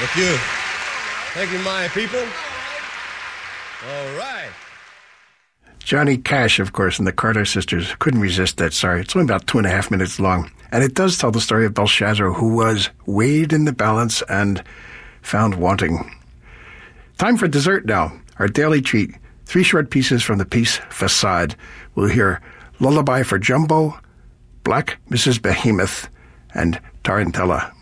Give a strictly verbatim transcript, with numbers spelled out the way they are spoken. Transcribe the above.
Thank you. Thank you, my people. All right. Johnny Cash, of course, and the Carter sisters couldn't resist that story. It's only about two and a half minutes long. And it does tell the story of Belshazzar, who was weighed in the balance and found wanting. Time for dessert now. Our daily treat. Three short pieces from the piece Facade. We'll hear Lullaby for Jumbo, Black Missus Behemoth, and Tarantella.